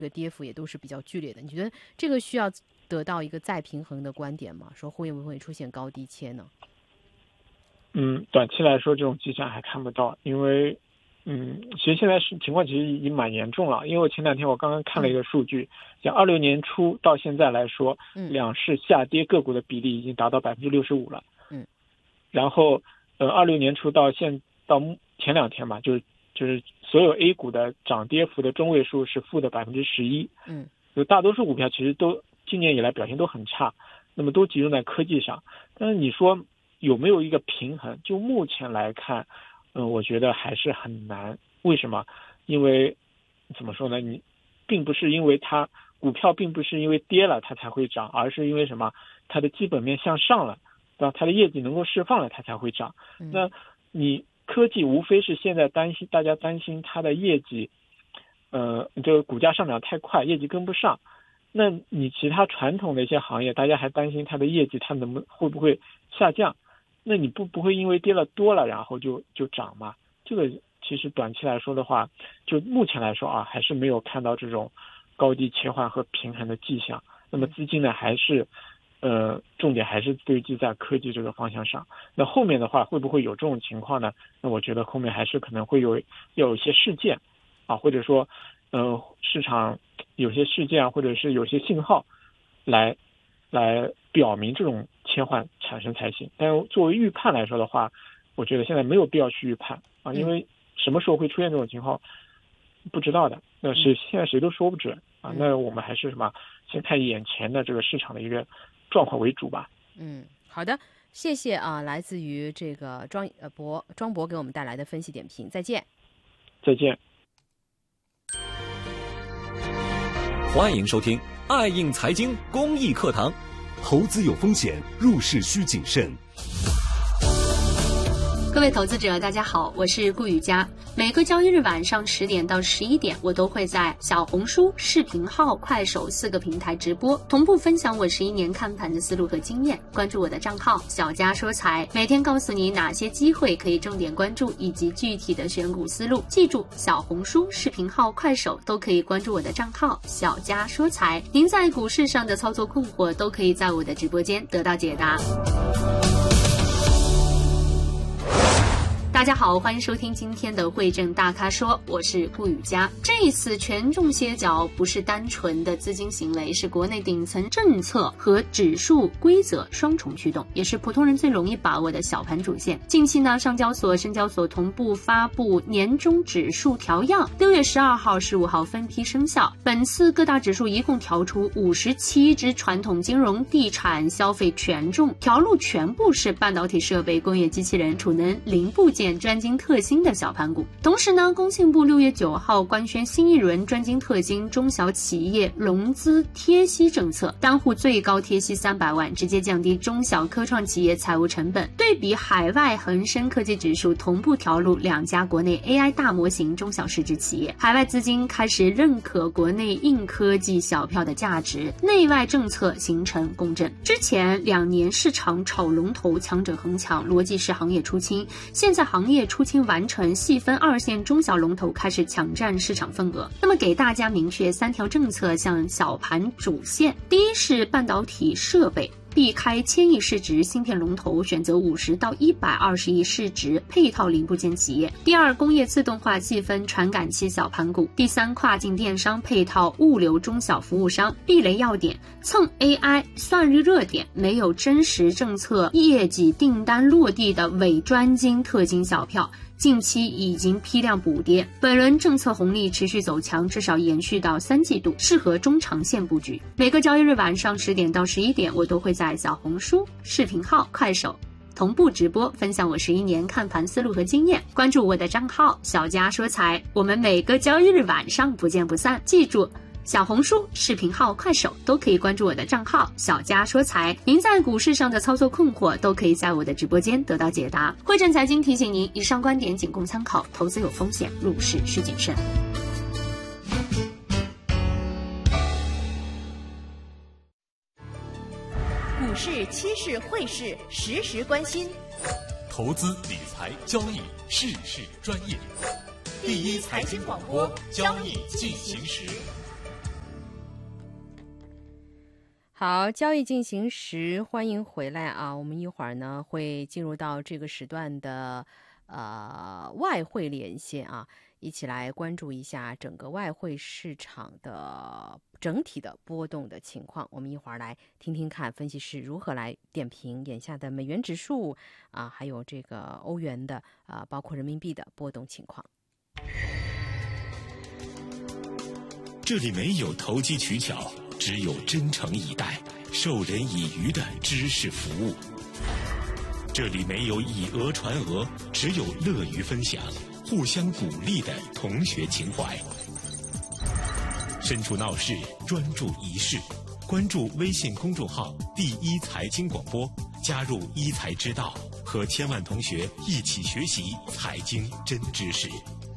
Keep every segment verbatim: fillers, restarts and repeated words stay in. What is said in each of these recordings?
个跌幅也都是比较剧烈的。你觉得这个需要得到一个再平衡的观点吗？说会不会出现高低切呢？ 嗯，短期来说这种迹象还看不到，因为嗯，其实现在是情况其实已经蛮严重了。因为我前两天我刚刚看了一个数据，像二六年初到现在来说， 嗯， 两市下跌个股的比例已经达到百分之六十五了。 嗯， 然后呃，二六年初到现到前两天嘛，就是就是所有 A 股的涨跌幅的中位数是负的百分之十一。 嗯， 就大多数股票其实都今年以来表现都很差，那么都集中在科技上。但是你说有没有一个平衡？就目前来看，嗯，我觉得还是很难。为什么？因为怎么说呢？你并不是因为它股票并不是因为跌了它才会涨，而是因为什么？它的基本面向上了，对吧？它的业绩能够释放了，它才会涨。那你科技无非是现在担心，大家担心它的业绩，呃，这个股价上涨太快，业绩跟不上。那你其他传统的一些行业，大家还担心它的业绩，它能不会不会下降？那你不不会因为跌了多了，然后就就涨吗？这个其实短期来说的话，就目前来说啊，还是没有看到这种高低切换和平衡的迹象。那么资金呢，还是呃重点还是堆积在科技这个方向上。那后面的话会不会有这种情况呢？那我觉得后面还是可能会有要有一些事件啊，或者说呃市场有些事件或者是有些信号来来表明这种切换产生才行。但是作为预判来说的话，我觉得现在没有必要去预判啊，因为什么时候会出现这种情况不知道的，那是现在谁都说不准啊。那我们还是什么，先看眼前的这个市场的一个状况为主吧。 嗯，好的，谢谢啊，来自于这个庄呃博庄博给我们带来的分析点评，再见。 再见。 欢迎收听爱映财经公益课堂。 投资有风险，入市需谨慎。 各位投资者大家好，我是顾雨佳。每个交易日晚上十点到十一点，我都会在小红书、视频号、快手四个平台直播，同步分享我十一年看盘的思路和经验。关注我的账号小佳说财，每天告诉你哪些机会可以重点关注，以及具体的选股思路。记住，小红书、视频号、快手都可以关注我的账号小佳说财。您在股市上的操作困惑，都可以在我的直播间得到解答。大家好，欢迎收听今天的汇证大咖说，我是顾雨佳。这一次权重歇脚不是单纯的资金行为，是国内顶层政策和指数规则双重驱动，也是普通人最容易把握的小盘主线。近期呢，上交所、深交所同步发布年终指数调样，六月十二号、十五号分批生效。本次各大指数一共调出五十七只传统金融、地产、消费权重，调路全部是半导体设备、工业机器人、储能零部件、专精特新的小盘股。同时呢，工信部六月九号官宣新一轮专精特新中小企业融资贴息政策，单户最高贴息三百万，直接降低中小科创企业财务成本。对比海外恒生科技指数同步调入两家国内 A I 大模型中小市值企业，海外资金开始认可国内硬科技小票的价值，内外政策形成共振。之前两年市场炒龙头，强者恒强，逻辑是行业出清，现在行业出清完成，细分二线中小龙头开始抢占市场份额。那么给大家明确三条政策向小盘主线。第一是半导体设备，避开千亿市值芯片龙头，选择五十到一百二十亿市值配套零部件企业。第二，工业自动化细分传感器小盘股。第三，跨境电商配套物流中小服务商。避雷要点，蹭 A I 算日热点，没有真实政策业绩订单落地的伪专精特精小票，近期已经批量补跌，本轮政策红利持续走强，至少延续到三季度，适合中长线布局。每个交易日晚上十点到十一点，我都会在小红书、视频号、快手同步直播，分享我十一年看盘思路和经验。关注我的账号小佳说财，我们每个交易日晚上不见不散。记住，小红书、视频号、快手都可以关注我的账号小佳说财，您在股市上的操作困惑都可以在我的直播间得到解答。汇证财经提醒您，以上观点仅供参考，投资有风险，入市需谨慎。 股市、期市、汇市，时时关心。 投资理财交易，事事专业。第一财经广播，交易进行时。 好，交易进行时，欢迎回来啊！我们一会儿呢会进入到这个时段的呃外汇连线啊，一起来关注一下整个外汇市场的整体的波动的情况。我们一会儿来听听看分析师如何来点评眼下的美元指数啊，还有这个欧元的啊，包括人民币的波动情况。 这里没有投机取巧，只有真诚以待、授人以渔的知识服务。这里没有以讹传讹，只有乐于分享、互相鼓励的同学情怀。身处闹市，专注一事，关注微信公众号“第一财经广播”，加入一财之道，和千万同学一起学习财经真知识。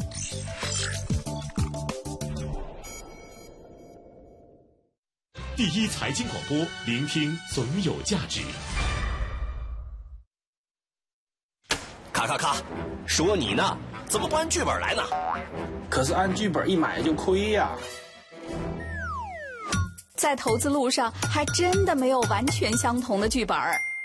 第一财经广播，聆听总有价值。 咔咔咔，说你呢，怎么不按剧本来呢？ 可是按剧本一买就亏呀。 在投资路上，还真的没有完全相同的剧本。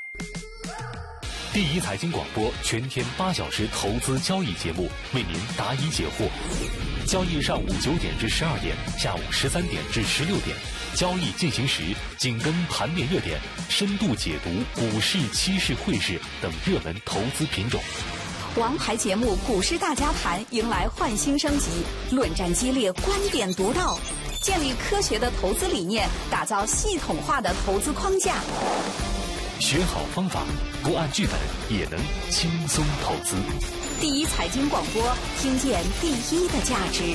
第一财经广播全天八小时投资交易节目，为您答疑解惑。交易上午九点至十二点，下午十三点至十六点。交易进行时，紧跟盘面热点，深度解读股市、期市、汇市等热门投资品种。 王牌节目《股市大家谈》迎来焕新升级，论战激烈，观点独到，建立科学的投资理念，打造系统化的投资框架。 学好方法，不按剧本也能轻松投资。 第一财经广播，听见第一的价值。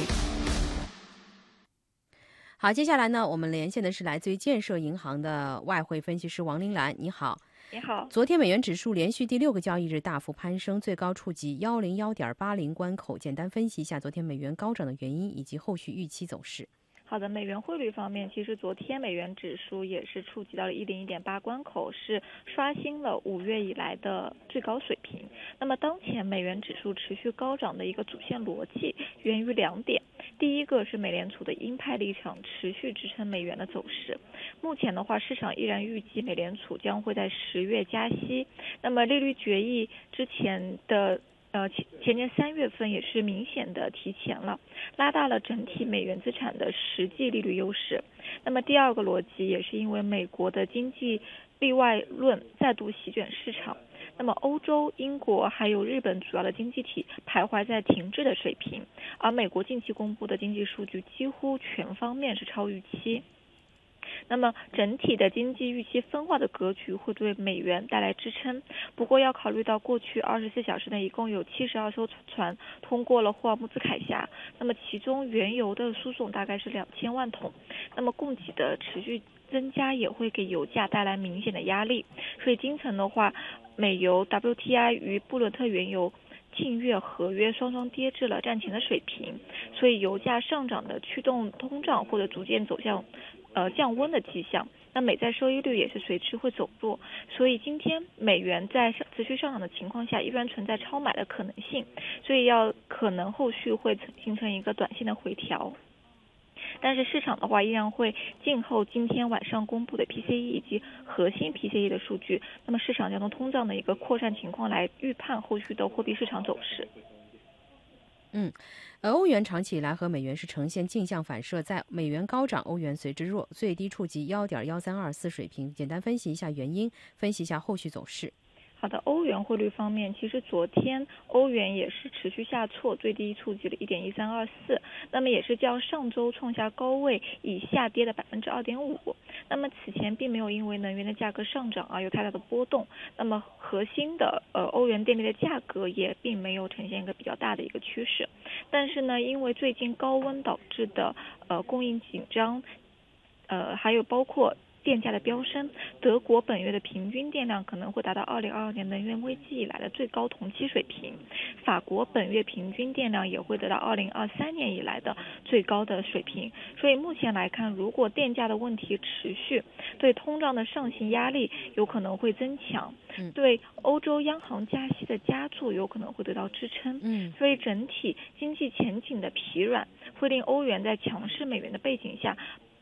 好，接下来呢，我们连线的是来自于建设银行的外汇分析师王琳兰，你好。 你好。 昨天美元指数连续第六个交易日大幅攀升，最高触及幺零幺点八零关口。简单分析一下昨天美元高涨的原因以及后续预期走势。 好的，美元汇率方面，其实昨天美元指数也是触及到了一零一点八关口，是刷新了五月以来的最高水平。那么当前美元指数持续高涨的一个主线逻辑源于两点，第一个是美联储的鹰派立场持续支撑美元的走势。目前的话，市场依然预计美联储将会在十月加息，那么利率决议之前的呃，前前年三月份也是明显的提前了，拉大了整体美元资产的实际利率优势。那么第二个逻辑也是因为美国的经济例外论再度席卷市场，那么欧洲、英国还有日本主要的经济体徘徊在停滞的水平，而美国近期公布的经济数据几乎全方面是超预期。那么整体的经济预期分化的格局会对美元带来支撑，不过要考虑到过去二十四小时内一共有七十二艘船通过了霍尔木兹海峡，那么其中原油的输送大概是两千万桶，那么供给的持续增加也会给油价带来明显的压力，所以今晨的话，美油 W T I 与布伦特原油近月合约双双跌至了战前的水平，所以油价上涨的驱动通胀或者逐渐走向呃降温的迹象。那美债收益率也是随之会走弱，所以今天美元在持续上涨的情况下，依然存在超买的可能性，所以要可能后续会形成一个短线的回调。但是市场的话依然会静候今天晚上公布的 P C E 以及核心 P C E 的数据，那么市场将从通胀的一个扩散情况来预判后续的货币市场走势。 嗯，欧元长期以来和美元是呈现镜像反射，在美元高涨，欧元随之弱，最低触及幺点幺三二四水平。简单分析一下原因，分析一下后续走势。 好的，欧元汇率方面，其实昨天欧元也是持续下挫，最低触及了 一点一三二四， 那么也是较上周创下高位以下跌的 百分之二点五。 那么此前并没有因为能源的价格上涨而有太大的波动，那么核心的呃欧元电力的价格也并没有呈现一个比较大的一个趋势。但是呢，因为最近高温导致的呃供应紧张，呃还有包括电价的飙升，德国本月的平均电量可能会达到二零二二年能源危机以来的最高同期水平，法国本月平均电量也会得到二零二三年以来的最高的水平。所以目前来看，如果电价的问题持续，对通胀的上行压力有可能会增强，对欧洲央行加息的加速有可能会得到支撑。嗯，所以整体经济前景的疲软会令欧元在强势美元的背景下